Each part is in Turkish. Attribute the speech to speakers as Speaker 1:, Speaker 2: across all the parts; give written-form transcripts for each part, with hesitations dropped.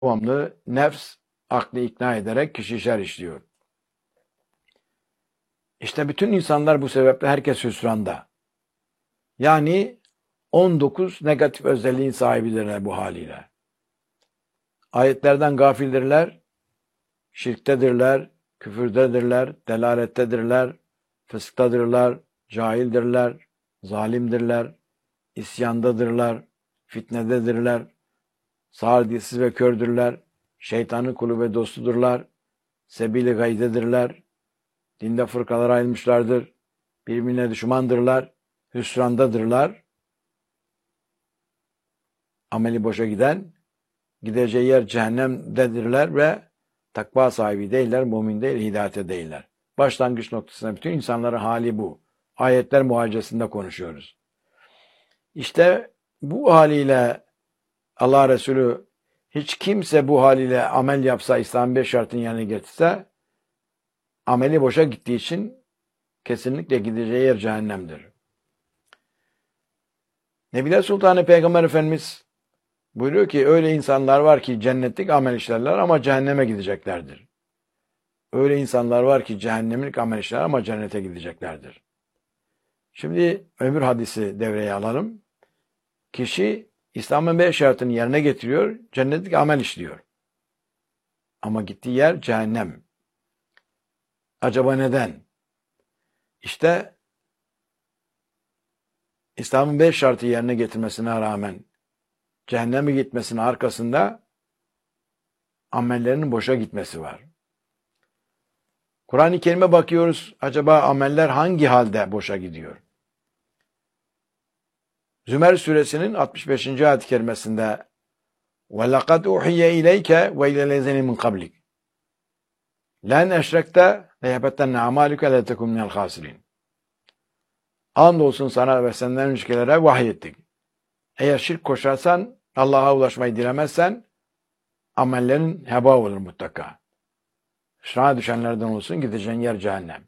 Speaker 1: devamlı nefs aklı ikna ederek kişi şer işliyor. İşte bütün insanlar bu sebeple herkes hüsranda. Yani 19 negatif özelliğin sahibidirler bu haliyle. Ayetlerden gafildirler, şirktedirler, küfürdedirler, delalettedirler, fısktadırlar, cahildirler, zalimdirler, isyandadırlar, fitnededirler, sağır dilsiz ve kördürler, şeytanın kulu ve dostudurlar, sebil-i gaydedirler, dinde fırkalara ayrılmışlardır, birbirine düşmandırlar, hüsrandadırlar, ameli boşa giden, gideceği yer cehennemdedirler ve takva sahibi değiller, mümin değil, hidayete değiller. Başlangıç noktasında bütün insanların hali bu. Ayetler muhacesinde konuşuyoruz. İşte bu haliyle Allah Resulü hiç kimse bu haliyle amel yapsa, İslam'ın 5 şartını yerine getirse, ameli boşa gittiği için kesinlikle gideceği yer cehennemdir. Nebiler Sultanı Peygamber Efendimiz buyuruyor ki öyle insanlar var ki cennetlik amel işlerler ama cehenneme gideceklerdir. Öyle insanlar var ki cehennemlik amel işlerler ama cennete gideceklerdir. Şimdi öbür hadisi devreye alalım. Kişi İslam'ın 5 şartını yerine getiriyor, cennetlik amel işliyor. Ama gittiği yer cehennem. Acaba neden? İşte İslam'ın 5 şartı yerine getirmesine rağmen cehenneme gitmesinin arkasında amellerinin boşa gitmesi var. Kur'an-ı Kerim'e bakıyoruz. Acaba ameller hangi halde boşa gidiyor? Zümer suresinin 65. ayet-i kerimesinde وَلَقَدْ اُحِيَّ اِلَيْكَ وَاِلَى الَّذِينَ مِنْ قَبْلِكَ لَنْ اَشْرَكْتَ لَيَبَتَّنَّ عَمَالُكَ لَتَكُمْ مِنَ الْخَاسِرِينَ Andolsun sana ve senden öncekilere vahyettik. Eğer şirk koşarsan, Allah'a ulaşmayı dilemezsen, amellerin heba olur mutlaka. Hüsrana düşenlerden olsun, gideceğin yer cehennem.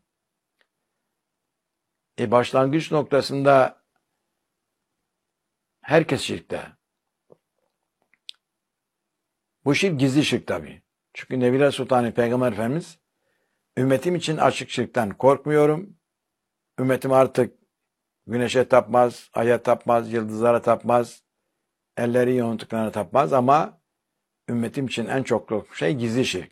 Speaker 1: Başlangıç noktasında herkes şirkte. Bu şirk gizli şirk tabii. Çünkü Nebiler Sultanı Peygamber Efendimiz ümmetim için açık şirkten korkmuyorum. Ümmetim artık güneşe tapmaz, aya tapmaz, yıldızlara tapmaz, elleri yontuklarına tapmaz ama ümmetim için en çok korktuğum şey gizli şirk.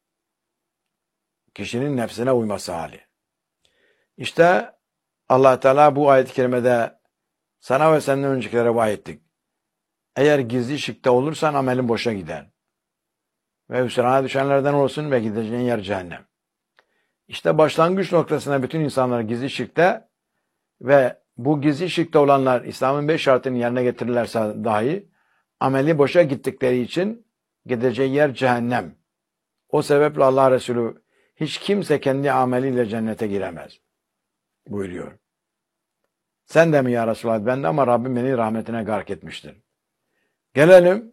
Speaker 1: Kişinin nefsine uyması hali. İşte Allah Teala bu ayet-i kerimede sana ve senden öncekilere vahyettik. Eğer gizli şirkte olursan amelin boşa gider. Ve hüsrana düşenlerden olsun ve gideceğin yer cehennem. İşte başlangıç noktasında bütün insanlar gizli şirkte ve bu gizli şirkte olanlar İslam'ın 5 şartını yerine getirirlerse dahi ameli boşa gittikleri için gideceği yer cehennem. O sebeple Allah Resulü hiç kimse kendi ameliyle cennete giremez buyuruyor. Sen de mi ya Resulallah? Ben de ama Rabbim beni rahmetine gark etmiştir. Gelelim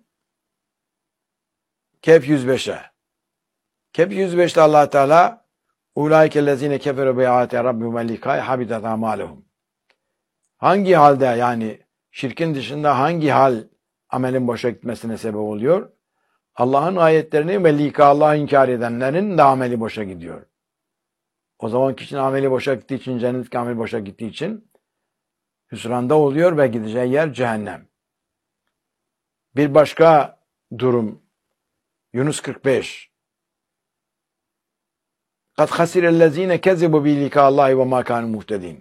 Speaker 1: Kehf 105'e. Kehf 105'te Allah Teala ulaikellezine keferu bi'ayati rabbihum ve likâi habitat a'mâluhum. Hangi halde yani şirkin dışında hangi hal amelin boşa gitmesine sebep oluyor? Allah'ın ayetlerini ve lika Allah'ı inkar edenlerin de ameli boşa gidiyor. O zaman kişinin ameli boşa gittiği için, cennetteki ameli boşa gittiği için hüsranda oluyor ve gideceği yer cehennem. Bir başka durum Yunus 45. قَدْ خَسِرَ الَّذ۪ينَ كَذِبُوا بِلِكَى اللّٰهِ وَمَا كَانُوا مُهْتَد۪ينَ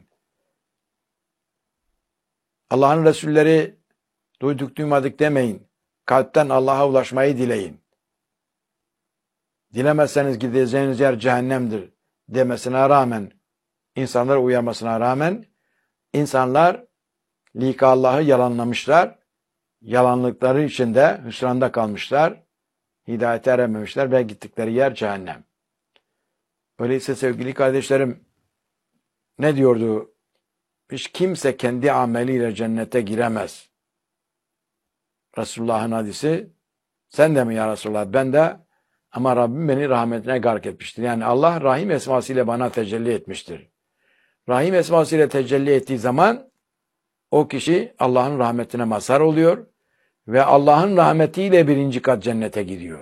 Speaker 1: Allah'ın Resulleri duyduk duymadık demeyin. Kalpten Allah'a ulaşmayı dileyin. Dilemezseniz gideceğiniz yer cehennemdir demesine rağmen, insanlara uyarmasına rağmen, insanlar lika Allah'ı yalanlamışlar. Yalanlıkları içinde hüsranda kalmışlar. Hidayete erememişler ve gittikleri yer cehennem. Öyleyse sevgili kardeşlerim, ne diyordu? Hiç kimse kendi ameliyle cennete giremez. Resulullah'ın hadisi, sen de mi ya Resulullah? Ben de ama Rabbim beni rahmetine gark etmiştir. Yani Allah Rahim esmasıyla bana tecelli etmiştir. Rahim esmasıyla tecelli ettiği zaman o kişi Allah'ın rahmetine mazhar oluyor ve Allah'ın rahmetiyle birinci kat cennete gidiyor.